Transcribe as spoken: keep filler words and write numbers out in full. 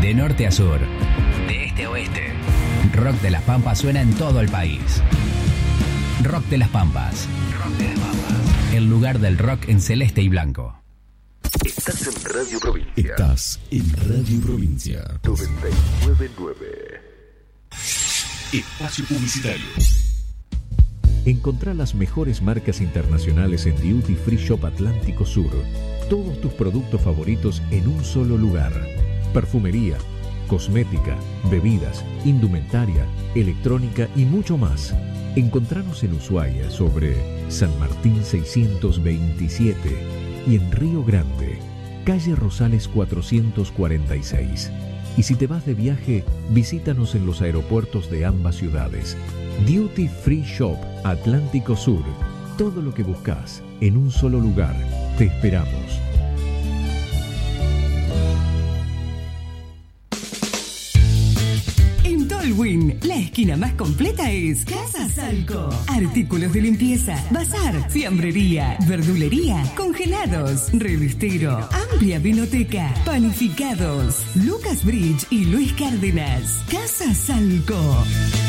De norte a sur, de este a oeste, Rock de las Pampas suena en todo el país. Rock de las Pampas. Rock de las Pampas. El lugar del rock en celeste y blanco. Estás en Radio Provincia. Estás en Radio Provincia. noventa y nueve punto nueve. Espacio publicitario. Encontrá las mejores marcas internacionales en Duty Free Shop Atlántico Sur. Todos tus productos favoritos en un solo lugar. Perfumería, cosmética, bebidas, indumentaria, electrónica y mucho más. Encontranos en Ushuaia sobre San Martín seiscientos veintisiete y en Río Grande, calle Rosales cuatrocientos cuarenta y seis. Y si te vas de viaje, visítanos en los aeropuertos de ambas ciudades. Duty Free Shop Atlántico Sur. Todo lo que buscas en un solo lugar. Te esperamos. En Tolwyn, la esquina más completa es Casa Salco. Artículos de limpieza, bazar, fiambrería, verdulería, congelados, revistero, amplia vinoteca, panificados. Lucas Bridge y Luis Cárdenas. Casa Salco.